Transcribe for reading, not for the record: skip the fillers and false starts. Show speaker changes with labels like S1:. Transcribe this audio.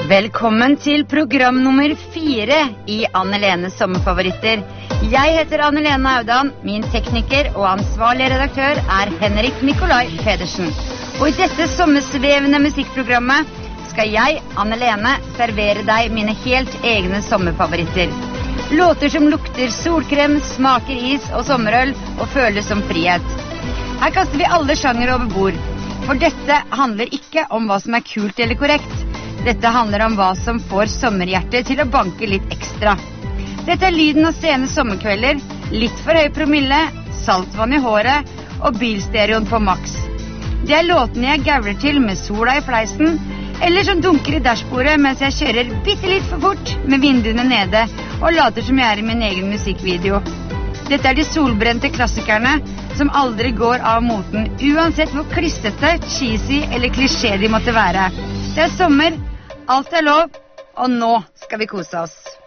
S1: Velkommen til program nummer 4 i Anne-Lenes sommerfavoritter. Jeg heter Anne-Lene Audan, min tekniker og ansvarlig redaktør er Henrik Nikolai Pedersen. Og i dette sommersvevende musikkprogrammet skal jeg, Anne-Lene, servere deg mine helt egne sommerfavoritter. Låter som lukter solkrem, smaker is og sommerøl og føles som frihet. Her kaster vi alle sjanger over bord, for dette handler ikke om hva som er kult eller korrekt. Dette handler om hva som får sommerhjertet til å banke litt ekstra. Dette er lyden av sene sommerkvelder, litt for høy promille, saltvann i håret og bilstereoen på maks. Det er låtene jeg gauler til med sola i fleisen, eller som dunker i dashbordet mens jeg kjører bitte litt for fort med vinduene nede og later som jeg er i min egen musikkvideo. Dette er de solbrente klassikerne som aldri går av moten, uansett hvor klissete, cheesy eller klisjé de måtte være. Det er sommer, alt er lov, og nå skal vi kose oss.